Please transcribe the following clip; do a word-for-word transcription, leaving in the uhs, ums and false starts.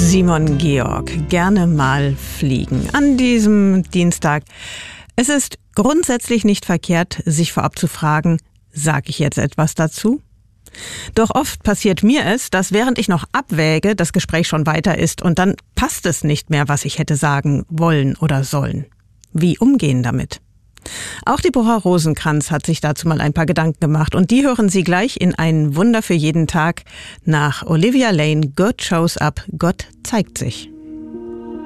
Simon Georg, gerne mal fliegen. An diesem Dienstag. Es ist grundsätzlich nicht verkehrt, sich vorab zu fragen, sage ich jetzt etwas dazu? Doch oft passiert mir es, dass während ich noch abwäge, das Gespräch schon weiter ist und dann passt es nicht mehr, was ich hätte sagen wollen oder sollen. Wie umgehen damit? Auch Deborah Rosenkranz hat sich dazu mal ein paar Gedanken gemacht und die hören Sie gleich in Ein Wunder für jeden Tag nach Olivia Lane, God Shows Up, Gott zeigt sich.